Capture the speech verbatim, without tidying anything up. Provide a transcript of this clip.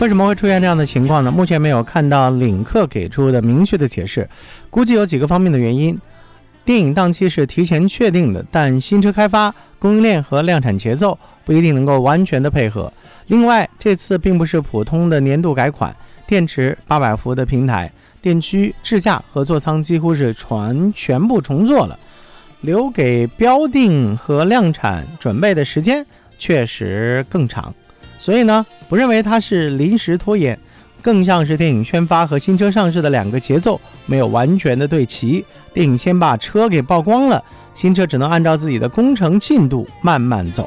为什么会出现这样的情况呢？目前没有看到领克给出的明确的解释，估计有几个方面的原因。电影档期是提前确定的，但新车开发、供应链和量产节奏不一定能够完全的配合。另外，这次并不是普通的年度改款，电池八百伏的平台、电驱、智驾和座舱几乎是全全部重做了，留给标定和量产准备的时间确实更长。所以呢，不认为它是临时拖延，更像是电影宣发和新车上市的两个节奏没有完全的对齐。电影先把车给曝光了，新车只能按照自己的工程进度慢慢走。